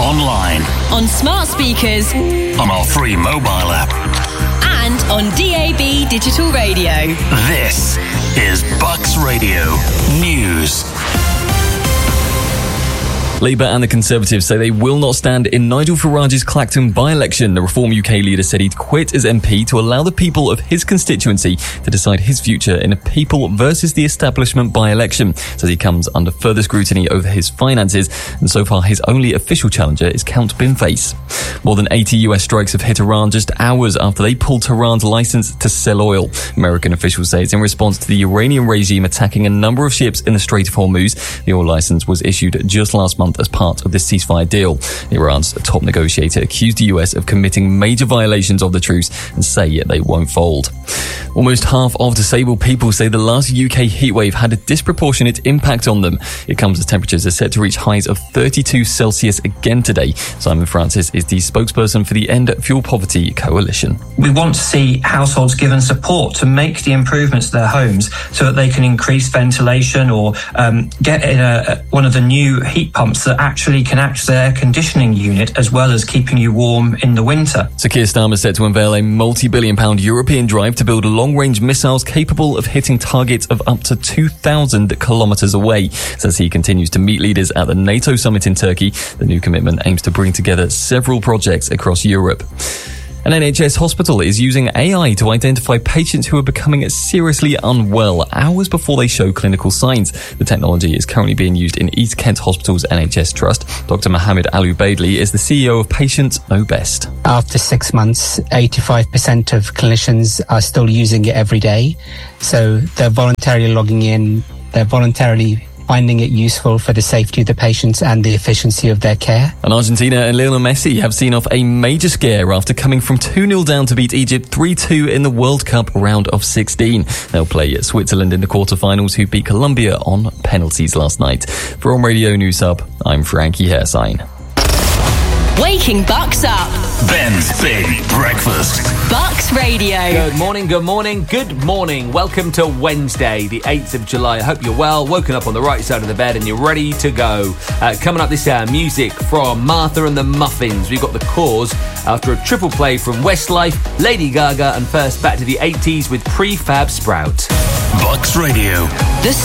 online, on smart speakers, on our free mobile app, and on DAB digital radio. This is Bucks Radio News. Labour and the Conservatives say they will not stand in Nigel Farage's Clacton by-election. The Reform UK leader said he'd quit as MP to allow the people of his constituency to decide his future in a people versus the establishment by-election. Says he comes under further scrutiny over his finances, and so far his only official challenger is Count Binface. More than 80 US strikes have hit Iran just hours after they pulled Tehran's license to sell oil. American officials say it's in response to the Iranian regime attacking a number of ships in the Strait of Hormuz. The oil license was issued just last month as part of the ceasefire deal. Iran's top negotiator accused the US of committing major violations of the truce and say they won't fold. Almost half of disabled people say the last UK heatwave had a disproportionate impact on them. It comes as temperatures are set to reach highs of 32 Celsius again today. Simon Francis is the spokesperson for the End Fuel Poverty Coalition. We want to see households given support to make the improvements to their homes so that they can increase ventilation or get in one of the new heat pumps that actually can act as an air conditioning unit as well as keeping you warm in the winter. So Keir Starmer is set to unveil a multi-billion-pound European drive to build long-range missiles capable of hitting targets of up to 2,000 kilometres away. Says he continues to meet leaders at the NATO summit in Turkey. The new commitment aims to bring together several projects across Europe. An NHS hospital is using AI to identify patients who are becoming seriously unwell hours before they show clinical signs. The technology is currently being used in East Kent Hospital's NHS Trust. Dr. Mohammed Al-Ubaidli is the CEO of Patients Know Best. After 6 months, 85% of clinicians are still using it every day. So they're voluntarily logging in, they're voluntarily finding it useful for the safety of the patients and the efficiency of their care. And Argentina and Lionel Messi have seen off a major scare after coming from 2-0 down to beat Egypt 3-2 in the World Cup round of 16. They'll play Switzerland in the quarterfinals, who beat Colombia on penalties last night. For On Radio News Hub, I'm Frankie Hairsign. Waking Bucks up. Ben's Big Breakfast. Bucks Radio. Good morning, good morning, good morning. Welcome to Wednesday, the 8th of July. I hope you're well, woken up on the right side of the bed and you're ready to go. Coming up this hour, music from Martha and the Muffins. We've got The Cause after a triple play from Westlife, Lady Gaga, and first back to the 80s with Prefab Sprout. Bucks Radio. The